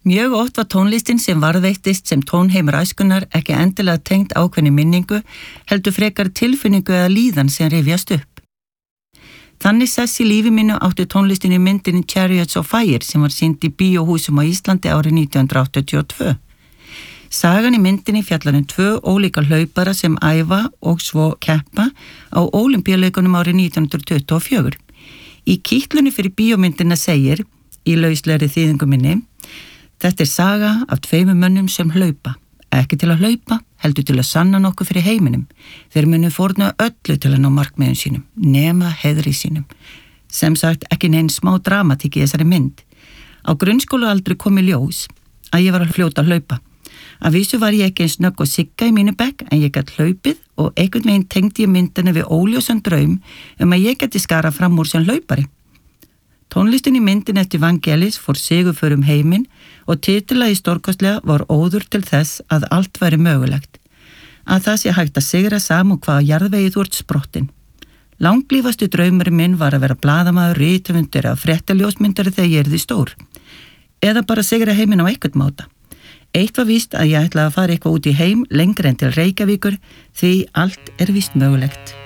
Mjög oft var tónlistin sem varðveittist sem tónheimur æskunnar ekki endilega tengt ákveðni minningu, heldur frekar tilfinningu eða líðan sem rifjast upp. Þannig sess í lífi mínu átti tónlistin í myndinni Chariots of Fire sem var sýnd í bíóhúsum á Íslandi árið 1982. Sagan í myndinni fjallar 2 ólíka hlaupara sem æfa og svo keppa á Ólympíuleikunum árið 1924. Í kítlunni fyrir bíómyndina segir, í lauslegri þýðingu minni, þetta saga af 2 mönnum sem hlaupa, ekki til að hlaupa, heldur til að sanna nokkuð fyrir heiminum. Þeir munu fórna öllu til að ná markmiðum sínum, nema heiðri sínum. Sem sagt ekki neinn smá dramatík í þessari mynd. Á grunnskólaaldri kom í ljós að ég var að fljóta að hlaupa. Að vísu var ég ekki eins snögg og Sigga í mínu bekk en ég gat hlaupið og einhvern veginn tengdi ég myndina við óljósan draum að ég geti skara fram úr sem hlaupari. Tónlistin í myndin eftir Vangelis fór sigurför heiminn og titilagi stórkostlega var óður til þess að allt væri mögulegt. Að það sé hægt að sigra saman hvaða jarðvegi þú ert sprottin. Langlífastu draumurinn minn var að vera blaðamaður, rithöfundur eða fréttaljósmyndari þegar ég yrði stór. Eða bara sigra heiminn á einhvern máta. Eitt var víst að ég ætlaði að fara eitthvað út í heim lengri en til Reykjavíkur því allt er víst mögulegt.